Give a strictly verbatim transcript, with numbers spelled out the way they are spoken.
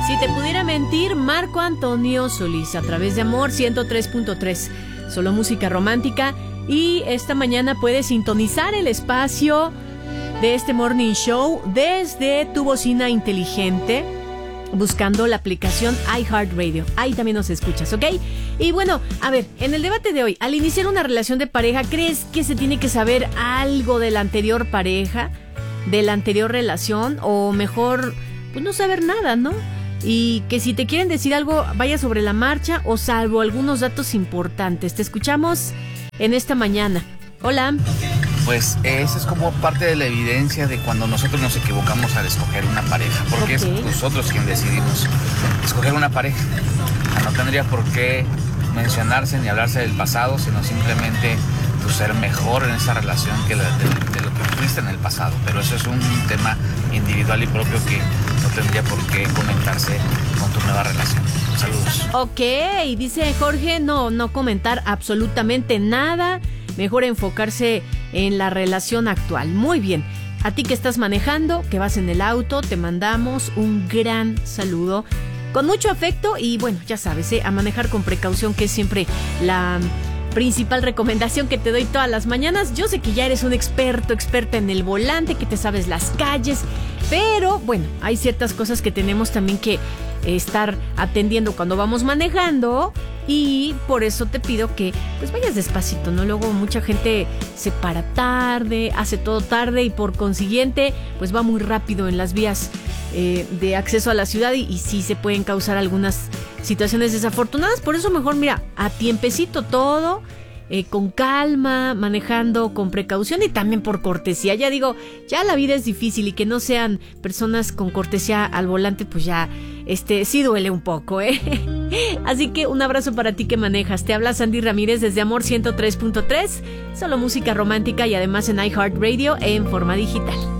Si te pudiera mentir, Marco Antonio Solís, a través de Amor ciento tres punto tres, solo música romántica. Y esta mañana puedes sintonizar el espacio de este Morning Show desde tu bocina inteligente, buscando la aplicación iHeartRadio. Ahí también nos escuchas, ¿ok? Y bueno, a ver, en el debate de hoy, al iniciar una relación de pareja, ¿crees que se tiene que saber algo de la anterior pareja, de la anterior relación? O mejor, pues no saber nada, ¿no? Y que si te quieren decir algo, vaya sobre la marcha o salvo algunos datos importantes. Te escuchamos en esta mañana. Hola. Pues esa es como parte de la evidencia de cuando nosotros nos equivocamos al escoger una pareja, porque okay. es nosotros quien decidimos escoger una pareja. No tendría por qué mencionarse ni hablarse del pasado, sino simplemente pues, ser mejor en esa relación que la, de, de lo que fuiste en el pasado. Pero eso es un tema individual y propio que no tendría por qué comentarse con tu nueva relación. Saludos. Ok, dice Jorge, no, no comentar absolutamente nada. Mejor enfocarse en la relación actual. Muy bien. A ti que estás manejando, que vas en el auto, te mandamos un gran saludo con mucho afecto y bueno, ya sabes, ¿eh? A manejar con precaución, que es siempre la principal recomendación que te doy todas las mañanas. Yo sé que ya eres un experto, experta en el volante, que te sabes las calles, pero bueno, hay ciertas cosas que tenemos también que estar atendiendo cuando vamos manejando y por eso te pido que pues vayas despacito, ¿no? Luego mucha gente se para tarde, hace todo tarde y por consiguiente pues va muy rápido en las vías eh, de acceso a la ciudad y, y sí se pueden causar algunas situaciones desafortunadas. Por eso mejor mira, a tiempecito todo, eh, con calma, manejando con precaución y también por cortesía. Ya digo, ya la vida es difícil y que no sean personas con cortesía al volante, pues ya este sí duele un poco, ¿eh? Así que un abrazo para ti que manejas. Te habla Sandy Ramírez desde Amor ciento tres punto tres, solo música romántica y además en iHeartRadio en forma digital.